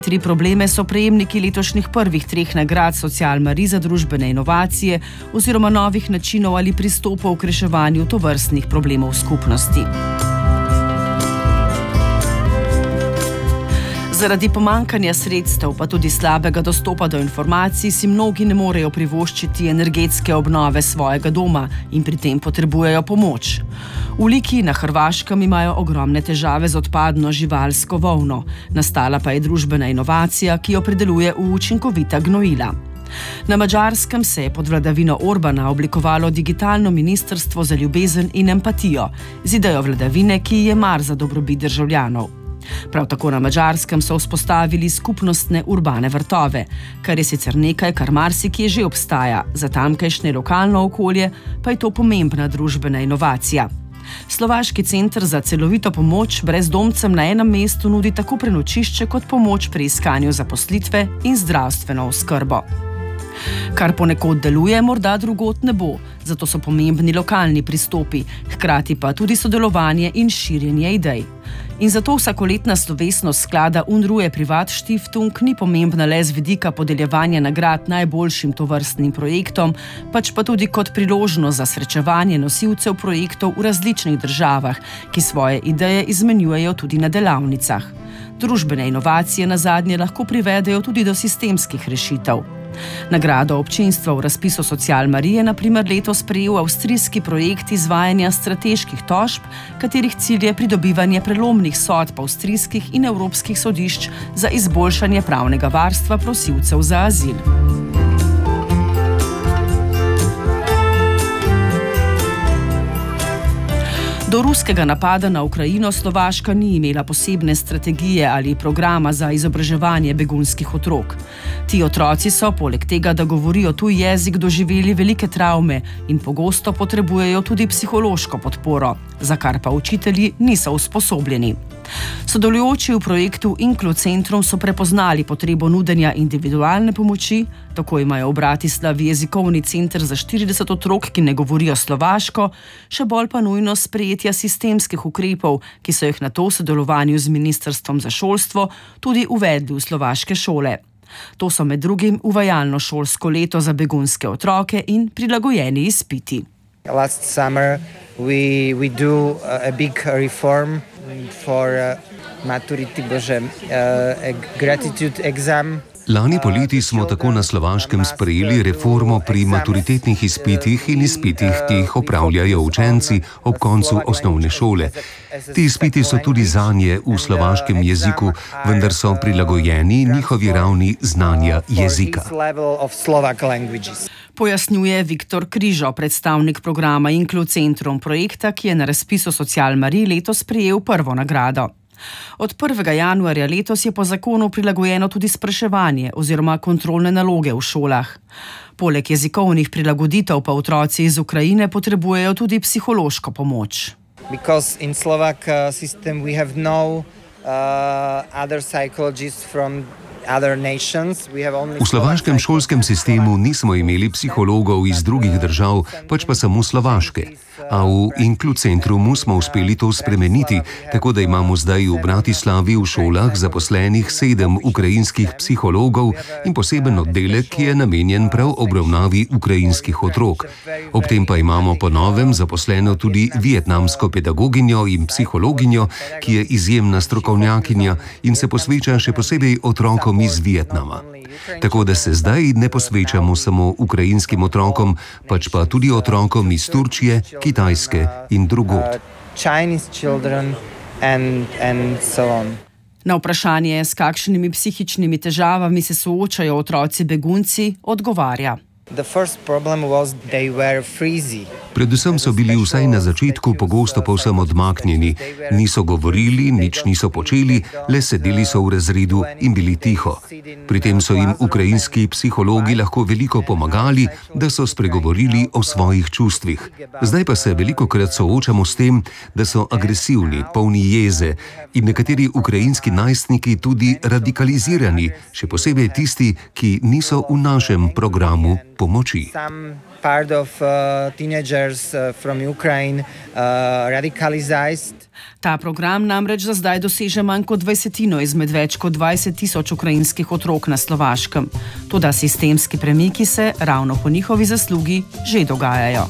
3 probleme so prejemniki letošnjih prvih 3 nagrad Social Marie za družbene inovacije oziroma novih načinov ali pristopov k reševanju tovrstnih problemov skupnosti. Zaradi pomanjkanja sredstev, pa tudi slabega dostopa do informacij, si mnogi ne morejo privoščiti energetske obnove svojega doma in pri tem potrebujejo pomoč. V Liki na Hrvaškem imajo ogromne težave z odpadno živalsko volno. Nastala pa je družbena inovacija, ki jo predeluje v učinkovita gnojila. Na Madžarskem se je pod vladavino Orbana oblikovalo digitalno ministrstvo za ljubezen in empatijo, z idejo vladavine, ki je mar za dobrobit državljanov. Prav tako na Madžarskem so vzpostavili skupnostne urbane vrtove, kar je sicer nekaj, kar marsikje že obstaja, za tamkajšnje lokalno okolje pa je to pomembna družbena inovacija. Slovaški center za celovito pomoč brezdomcem na enem mestu nudi tako prenočišče kot pomoč pri iskanju zaposlitve in zdravstveno oskrbo. Kar ponekod deluje, morda drugod ne bo, zato so pomembni lokalni pristopi, hkrati pa tudi sodelovanje in širjenje idej. In zato vsakoletna slovesnost sklada Unruhe Privatstiftung ni pomembna le z vidika podeljevanja nagrad najboljšim tovrstnim projektom, pač pa tudi kot priložnost za srečevanje nosilcev projektov v različnih državah, ki svoje ideje izmenjujejo tudi na delavnicah. Družbene inovacije nazadnje lahko privedejo tudi do sistemskih rešitev. Nagrado občinstva v razpisu Social Marie na primer letos prejel avstrijski projekt izvajanja strateških tožb, katerih cilj je pridobivanje prelomnih sodb avstrijskih in evropskih sodišč za izboljšanje pravnega varstva prosilcev za azil. Do ruskega napada na Ukrajino Slovaška ni imela posebne strategije ali programa za izobraževanje begunskih otrok. Ti otroci so, poleg tega, da govorijo tuj jezik, doživeli velike travme in pogosto potrebujejo tudi psihološko podporo, za kar pa učitelji niso usposobljeni. Sodelujoči v projektu Inklocentrum so prepoznali potrebo nudenja individualne pomoči, tako imajo v Bratislavi jezikovni center za 40 otrok, ki ne govorijo slovaško, še bolj pa nujnost sprejetja sistemskih ukrepov, ki so jih nato v sodelovanju z Ministrstvom za šolstvo tudi uvedli v slovaške šole. To so med drugim uvajalno šolsko leto za begunske otroke in prilagojeni izpiti. Last summer we do a big reform for gratitude exam. Lani poleti smo tako na Slovaškem sprejeli reformo pri maturitetnih izpitih in izpitih, ki jih opravljajo učenci ob koncu osnovne šole. Ti izpiti so tudi zanje v slovaškem jeziku, vendar so prilagojeni njihovi ravni znanja jezika. Pojasnjuje Viktor Križo, predstavnik programa Inklocentrum projekta, ki je na razpisu Social Marie letos prejel prvo nagrado. Od 1. januarja letos je po zakonu prilagojeno tudi spraševanje oziroma kontrolne naloge v šolah. Poleg jezikovnih prilagoditev pa otroci iz Ukrajine potrebujejo tudi psihološko pomoč. Because in Slovak system we have no other psychologists from other nations. V slovaškem šolskem sistemu nismo imeli psihologov iz drugih držav, pač pa samo slovaške. A v Inklocentrumu smo uspeli to spremeniti, tako da imamo zdaj v Bratislavi v šolah zaposlenih 7 ukrajinskih psihologov in poseben oddelek, ki je namenjen prav obravnavi ukrajinskih otrok. Ob tem pa imamo po novem zaposleno tudi vietnamsko pedagoginjo in psihologinjo, ki je izjemna strokovnjakinja in se posveča še posebej otrokom iz Vietnama. Tako da se zdaj ne posvečamo samo ukrajinskim otrokom, pač pa tudi otrokom iz Turčije, Kitajske in drugod. Na vprašanje, s kakšnimi psihičnimi težavami se soočajo otroci begunci, odgovarja. Predvsem so bili vsaj na začetku pogosto povsem odmaknjeni, niso govorili, nič niso počeli, le sedeli so v razredu in bili tiho. Pri tem so jim ukrajinski psihologi lahko veliko pomagali, da so spregovorili o svojih čustvih. Zdaj pa se velikokrat soočamo s tem, da so agresivni, polni jeze in nekateri ukrajinski najstniki tudi radikalizirani, še posebej tisti, ki niso v našem programu pomoči. Part of teenagers teenagers from Ukraine radicalized. Ta program namreč za zdaj doseže manj kot 20% izmed več kot 20,000 ukrajinskih otrok na Slovaškem. Toda sistemski premiki se ravno po njihovi zaslugi že dogajajo.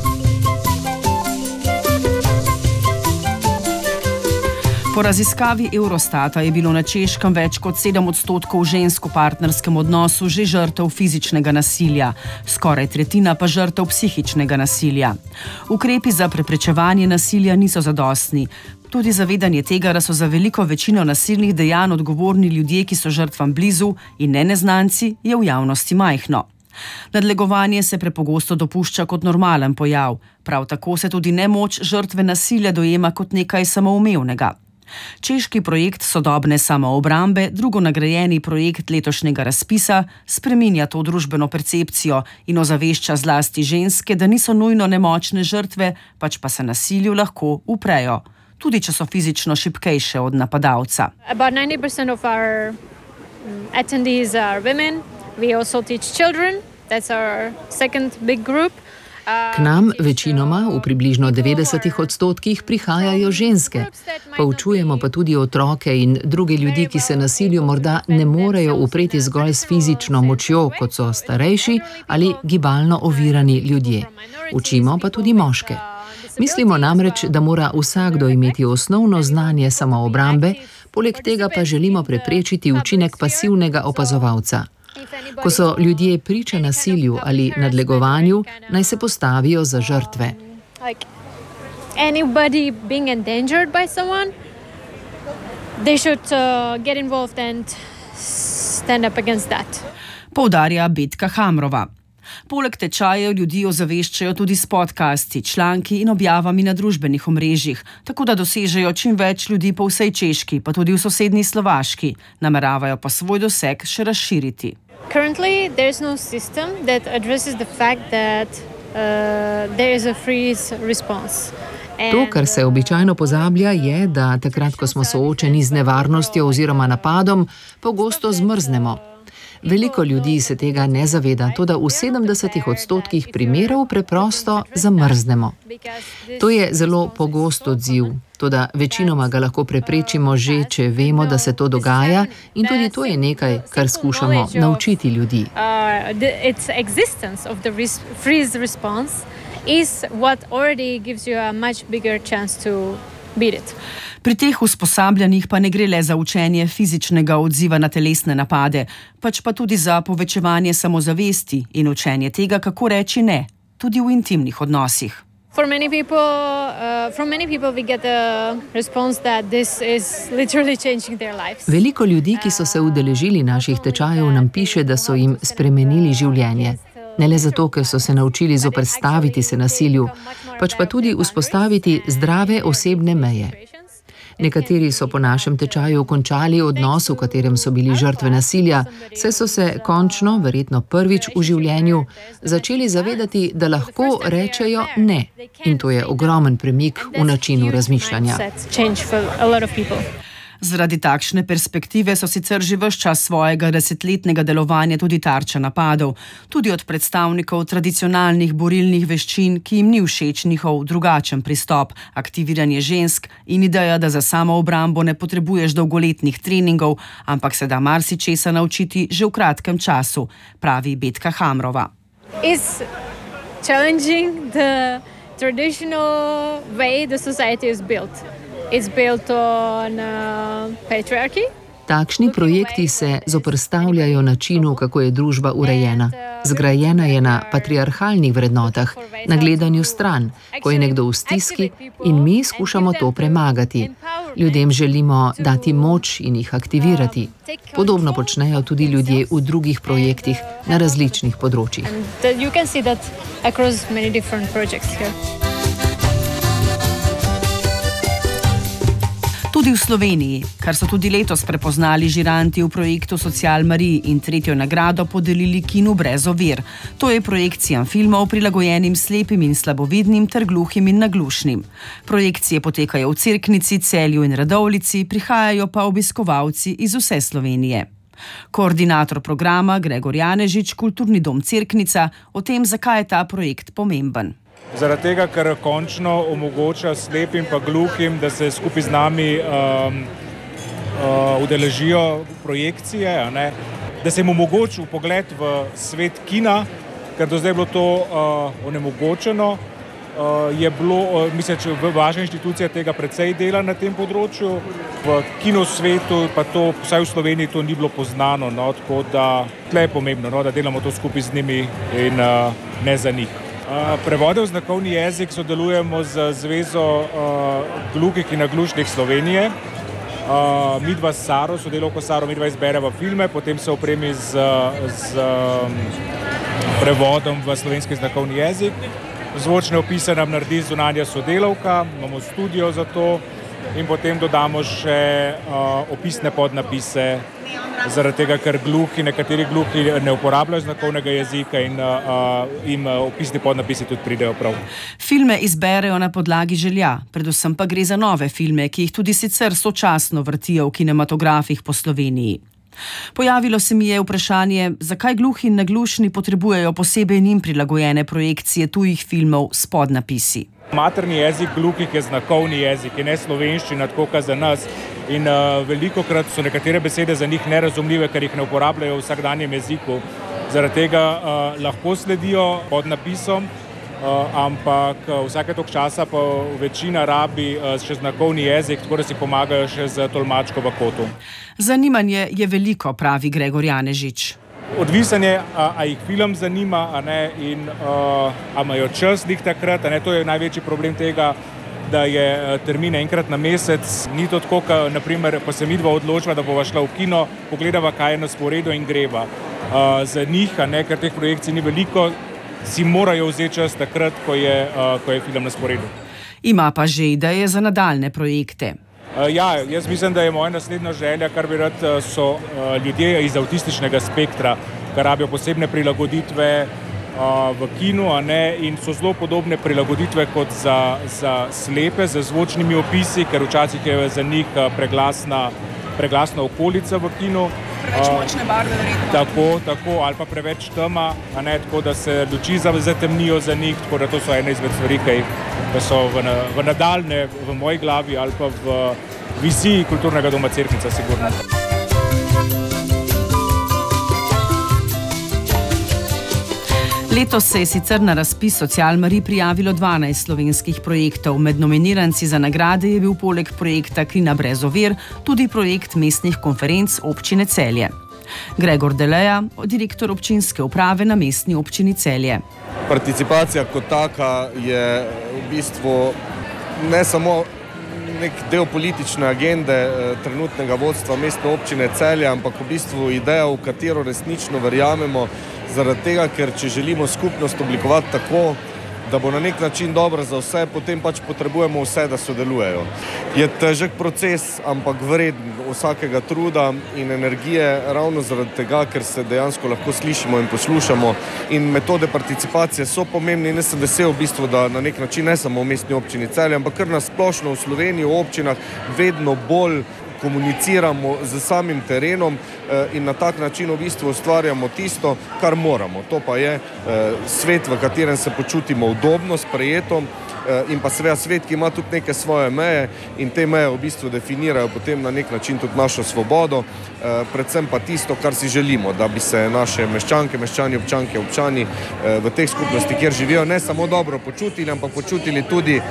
Po raziskavi Eurostata je bilo na Češkem več kot 7% žensk v partnerskem odnosu že žrtev fizičnega nasilja, skoraj tretjina pa žrtev psihičnega nasilja. Ukrepi za preprečevanje nasilja niso zadostni. Tudi zavedanje tega, da so za veliko večino nasilnih dejanj odgovorni ljudje, ki so žrtvam blizu in ne neznanci, je v javnosti majhno. Nadlegovanje se prepogosto dopušča kot normalen pojav, prav tako se tudi nemoč žrtve nasilja dojema kot nekaj samoumevnega. Češki projekt sodobne samoobrambe, drugo nagrajeni projekt letošnjega razpisa, spreminja to družbeno percepcijo in ozavešča zlasti ženske, da niso nujno nemočne žrtve, pač pa se nasilju lahko uprejo, tudi če so fizično šibkejše od napadalca. About 90% of our attendees are women. We also teach children. That's our second big group. K nam večinoma, v približno 90%, prihajajo ženske. Poučujemo pa tudi otroke in druge ljudi, ki se nasilju morda ne morejo upreti zgolj s fizično močjo, kot so starejši ali gibalno ovirani ljudje. Učimo pa tudi moške. Mislimo namreč, da mora vsakdo imeti osnovno znanje samoobrambe, poleg tega pa želimo preprečiti učinek pasivnega opazovalca. Ko so ljudje priča nasilju ali nadlegovanju, naj se postavijo za žrtve. Anybody being endangered by someone, they should get involved and stand up against that. Poudarja Betka Hamrova. Poleg tečajev ljudi ozaveščajo tudi s podcasti, članki in objavami na družbenih omrežjih, tako da dosežejo čim več ljudi po vsej Češki, pa tudi v sosednji Slovaški. Nameravajo pa svoj doseg še razširiti. Currently, there is no system that addresses the fact that there is a freeze response. To, kar se običajno pozablja, je, da takrat, ko smo soočeni z nevarnostjo oziroma napadom, pogosto zmrznemo. Veliko ljudi se tega ne zaveda, toda v 70% primerov preprosto zamrznemo. To je zelo pogost odziv, toda večinoma ga lahko preprečimo že, če vemo, da se to dogaja, in tudi to je nekaj, kar skušamo naučiti ljudi. Pri teh usposabljanjih pa ne gre le za učenje fizičnega odziva na telesne napade, pač pa tudi za povečevanje samozavesti in učenje tega, kako reči ne, tudi v intimnih odnosih. From many people we get the response that this is literally changing their lives. Veliko ljudi, ki so se udeležili naših tečajev, nam piše, da so jim spremenili življenje. Ne le zato, ker so se naučili zoperstaviti se nasilju, pač pa tudi vzpostaviti zdrave osebne meje. Nekateri so po našem tečaju končali odnos, v katerem so bili žrtve nasilja, saj so se končno, verjetno prvič v življenju, začeli zavedati, da lahko rečejo ne. In to je ogromen premik v načinu razmišljanja. Zaradi takšne perspektive so sicer že ves čas svojega 10-letnega delovanja tudi tarča napadov, tudi od predstavnikov tradicionalnih borilnih veščin, ki jim ni všeč njihov drugačen pristop, aktiviranje žensk in ideja, da za samoobrambo ne potrebuješ dolgoletnih treningov, ampak se da marsičesa naučiti že v kratkem času, pravi Betka Hamrova. It's challenging the traditional way the society is built. It's built on patriarchy. Takšni projekti se zoperstavljajo načinu, kako je družba urejena. Zgrajena je na patriarhalnih vrednotah, na gledanju stran, ko je nekdo v stiski in mi skušamo to premagati. Ljudem želimo dati moč in jih aktivirati. Podobno počnejo tudi ljudje v drugih projektih na različnih področjih. Tudi v Sloveniji, kar so tudi letos prepoznali žiranti v projektu Social Marie in 3. nagrado podelili Kinu brez ovir. To je projekcijam filmov prilagojenim slepim in slabovidnim ter gluhim in naglušnim. Projekcije potekajo v Cerknici, Celju in Radovljici, prihajajo pa obiskovalci iz vse Slovenije. Koordinator programa Gregor Janežič, Kulturni dom Cerknica, o tem, zakaj je ta projekt pomemben. Zaradi tega, ker končno omogoča slepim pa gluhim, da se skupaj z nami udeležijo projekcije, da se jim omogoči pogled v svet kina, ker do zdaj je bilo to onemogočeno. Je bilo, mislim, da vaša inštitucija tega precej dela na tem področju. V kinosvetu, pa to, vsaj v Sloveniji, to ni bilo poznano, tako da tle je pomembno, da delamo to skupaj z njimi in ne za njih. Prevode v znakovni jezik sodelujemo z Zvezo gluhih in naglušnih Slovenije. Midva s Saro, sodelavko Saro, midva izbereva filme, potem se opremi z prevodom v slovenski znakovni jezik. Zvočne opise nam naredi zunanja sodelavka, imamo studio za to in potem dodamo še opisne podnapise, zaradi tega, ker nekateri gluhi ne uporabljajo znakovnega jezika in jim opisni podnapisi tudi pridejo prav. Filme izberejo na podlagi želja, predvsem pa gre za nove filme, ki jih tudi sicer sočasno vrtijo v kinematografih po Sloveniji. Pojavilo se mi je vprašanje, zakaj gluhi in naglušni potrebujejo posebej njim prilagojene projekcije tujih filmov s podnapisi. Materni jezik gluhih je znakovni jezik in ne slovenščina, tako kot za nas. In velikokrat so nekatere besede za njih nerazumljive, ker jih ne uporabljajo v vsakdanjem jeziku. Zaradi tega lahko sledijo podnapisom, ampak vsake toliko časa pa večina rabi še znakovni jezik, tako da si pomagajo še z tolmačko v kotu. Zanimanje je veliko, pravi Gregor Janežič. Odvisen je, a jih film zanima, in a imajo čas njih takrat, to je največji problem tega, da je termin enkrat na mesec. Ni to tako, naprimer, pa se midva odločila, da bova šla v kino, pogledava, kaj je na sporedu in greva. Za njih, ker teh projekcij ni veliko, si morajo vzeti čas takrat, ko je film na sporedu. Ima pa že ideje za nadaljne projekte. Jaz mislim, da je moja naslednja želja, kar bi rad, so ljudje iz avtističnega spektra, kar rabijo posebne prilagoditve v kinu, in so zelo podobne prilagoditve kot za slepe, z zvočnimi opisi, ker včasih je za njih preglasna okolica v kinu. Preveč močne barve verjetno. Tako, ali pa preveč tema, tako da se luči zatemnijo za njih, tako da to so ene izmed stvari, ki so v nadaljne v moji glavi ali pa v viziji Kulturnega doma Cerknica sigurno. Letos se je sicer na razpis Social Marie prijavilo 12 slovenskih projektov. Med nominiranci za nagrade je bil poleg projekta Klina brez ovir tudi projekt mestnih konferenc občine Celje. Gregor Deleja, direktor občinske uprave na Mestni občini Celje. Participacija kot taka je v bistvu ne samo nek del politične agende trenutnega vodstva Mestne občine Celje, ampak v bistvu ideja, v katero resnično verjamemo, zaradi tega, ker če želimo skupnost oblikovati tako, da bo na nek način dobro za vse, potem potrebujemo vse, da sodelujejo. Je težek proces, ampak vreden vsakega truda in energije, ravno zaradi tega, ker se dejansko lahko slišimo in poslušamo. In metode participacije so pomembne in jaz sem vesel v bistvu, da na nek način ne samo v Mestni občini Celje, ampak kar nasplošno v Sloveniji, v občinah vedno bolj komuniciramo z samim terenom in na tak način v bistvu ustvarjamo tisto, kar moramo. To pa je svet, v katerem se počutimo udobno, sprejeto in pa seveda svet, ki ima tudi neke svoje meje in te meje v bistvu definirajo potem na nek način tudi našo svobodo, predvsem pa tisto, kar si želimo, da bi se naše meščanke, meščani, občanke, občani v teh skupnosti, kjer živijo, ne samo dobro počutili, ampak počutili tudi,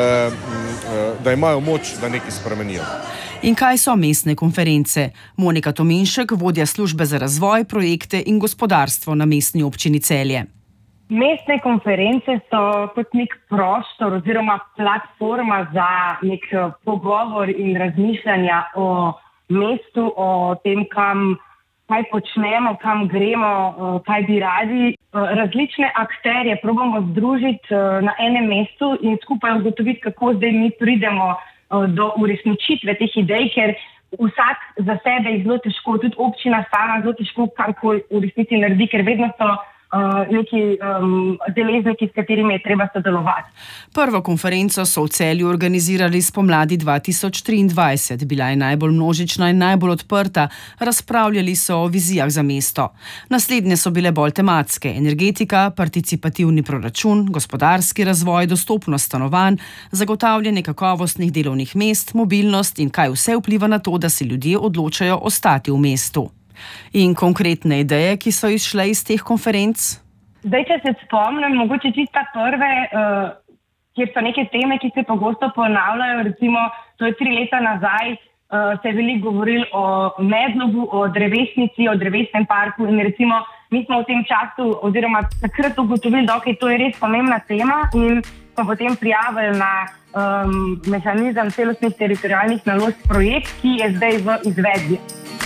da imajo moč, da nekaj spremenijo. In kaj so mestne konference? Monika Tominšek, vodja službe za razvoj, projekte in gospodarstvo na Mestni občini Celje. Mestne konference so kot nek prostor oziroma platforma za nek pogovor in razmišljanja o mestu, o tem, kaj počnemo, kam gremo, kaj bi radi. Različne akterje probamo združiti na enem mestu in skupaj ugotoviti, kako zdaj mi pridemo do uresničitve teh idej, ker vsak za sebe je zelo težko, tudi občina sama zelo težko karkoli v resnici naredi, ker vedno so neki deležniki, s katerimi je treba sodelovati. Prvo konferenco so v Celju organizirali spomladi 2023. Bila je najbolj množična in najbolj odprta. Razpravljali so o vizijah za mesto. Naslednje so bile bolj tematske: energetika, participativni proračun, gospodarski razvoj, dostopnost stanovanj, zagotavljanje kakovostnih delovnih mest, mobilnost in kaj vse vpliva na to, da se ljudje odločajo ostati v mestu. In konkretne ideje, ki so izšle iz teh konferenc? Zdaj, če se spomnim, mogoče čista prve, kjer so neke teme, ki se pogosto ponavljajo, recimo, to je 3 leta nazaj, se je veliko govorilo o medlogu, o drevesnici, o drevesnem parku in recimo mi smo v tem času oziroma takrat ugotovili, da to je res pomembna tema in smo potem prijavili na mehanizem celostnih teritorialnih naložb projekt, ki je zdaj v izvedbi.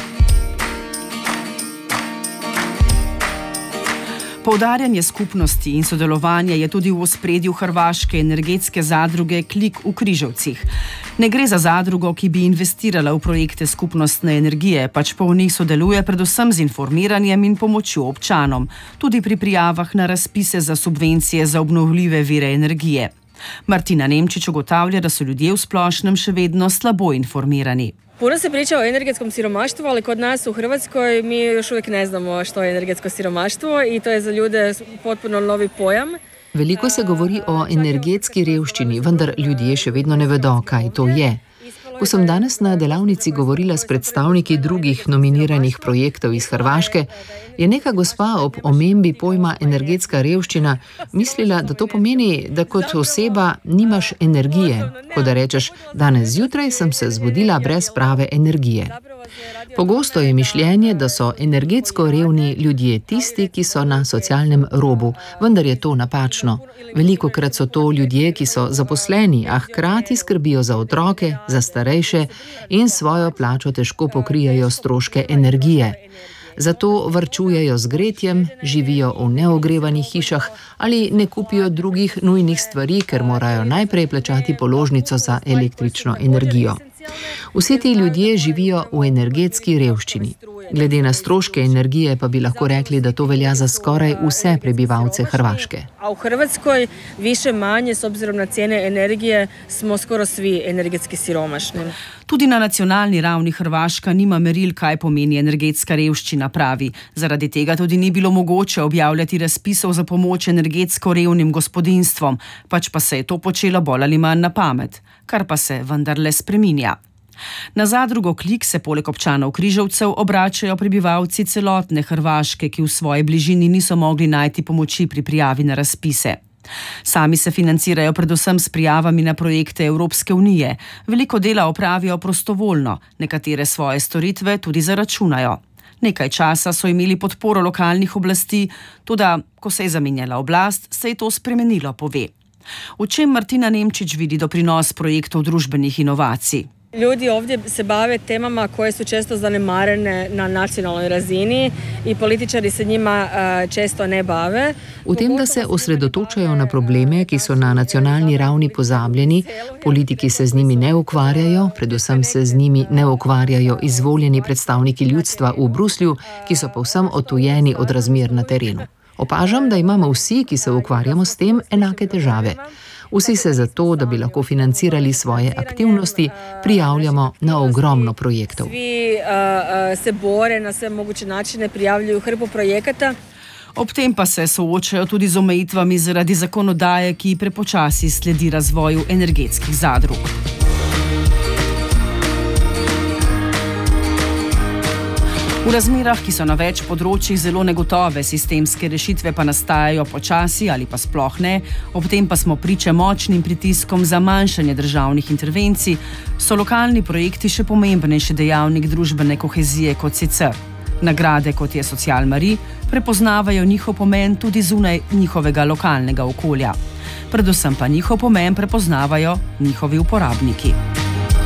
Poudarjanje skupnosti in sodelovanja je tudi v ospredju hrvaške energetske zadruge Klik v Križevcih. Ne gre za zadrugo, ki bi investirala v projekte skupnostne energije, pač pa v njih sodeluje predvsem z informiranjem in pomočjo občanom, tudi pri prijavah na razpise za subvencije za obnovljive vire energije. Martina Nemčić ugotavlja, da so ljudje v splošnem še vedno slabo informirani. Puno se priča o energetskom siromaštvu, ali kod nas u Hrvatskoj mi još uvijek ne znamo što je energetsko siromaštvo i to je za ljude potpuno novi pojam. Veliko se govori o energetski revščini, vendar ljudje še vedno ne vedo, kaj to je. Ko sem danes na delavnici govorila s predstavniki drugih nominiranih projektov iz Hrvaške, je neka gospa ob omembi pojma energetska revščina mislila, da to pomeni, da kot oseba nimaš energije, ko da rečeš, danes zjutraj sem se zbudila brez prave energije. Pogosto je mišljenje, da so energetsko revni ljudje tisti, ki so na socialnem robu, vendar je to napačno. Velikokrat so to ljudje, ki so zaposleni, a hkrati skrbijo za otroke, za starejše in svojo plačo težko pokrijejo stroške energije. Zato varčujejo z gretjem, živijo v neogrevanih hišah ali ne kupijo drugih nujnih stvari, ker morajo najprej plačati položnico za električno energijo. Vsi ti ljudje živijo v energetski revščini. Glede na stroške energije pa bi lahko rekli, da to velja za skoraj vse prebivalce Hrvaške. A u Hrvatskoj više manje, s obzirom na cijene energije, smo skoro svi energetski siromašni. Tudi na nacionalni ravni Hrvaška nima meril, kaj pomeni energetska revščina, pravi. Zaradi tega tudi ni bilo mogoče objavljati razpisov za pomoč energetsko revnim gospodinjstvom, pač pa se je to počelo bolj ali manj na pamet, kar pa se vendarle spreminja. Na zadrugo Klik se poleg občanov Križevcev obračajo prebivalci celotne Hrvaške, ki v svoji bližini niso mogli najti pomoči pri prijavi na razpise. Sami se financirajo predvsem s prijavami na projekte Evropske unije. Veliko dela opravijo prostovoljno, nekatere svoje storitve tudi zaračunajo. Nekaj časa so imeli podporo lokalnih oblasti, toda ko se je zamenjala oblast, se je to spremenilo, pove. V čem Martina Nemčić vidi doprinos projektov družbenih inovacij? Ljudi ovdje se bave temama koje su često zanemarene na nacionalnoj razini i političari se njima često ne bave. V tem, da se osredotočajo na probleme, ki so na nacionalni ravni pozabljeni, politiki se z njimi ne ukvarjajo, predvsem se z njimi ne ukvarjajo izvoljeni predstavniki ljudstva v Bruslju, ki so povsem odtujeni od razmer na terenu. Opažam, da imamo vsi, ki se ukvarjamo s tem, enake težave. Vsi se zato, da bi lahko financirali svoje aktivnosti, prijavljamo na ogromno projektov. Svi se bore na sve moguće načine, prijavljuju hrpu projekata. Ob tem pa se soočajo tudi z omejitvami zaradi zakonodaje, ki prepočasi sledi razvoju energetskih zadrug. V razmerah, ki so na več področjih zelo negotove, sistemske rešitve pa nastajajo počasi ali pa sploh ne, ob tem pa smo priče močnim pritiskom za manjšanje državnih intervencij, so lokalni projekti še pomembnejši dejavnik družbene kohezije kot sicer. Nagrade, kot je Social Marie, prepoznavajo njihov pomen tudi zunaj njihovega lokalnega okolja. Predvsem pa njihov pomen prepoznavajo njihovi uporabniki.